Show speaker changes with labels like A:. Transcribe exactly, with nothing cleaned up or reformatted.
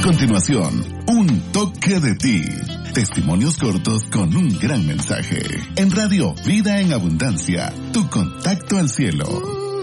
A: continuación, Un Toque de Ti. Testimonios cortos con un gran mensaje. En Radio Vida en Abundancia, tu contacto al cielo.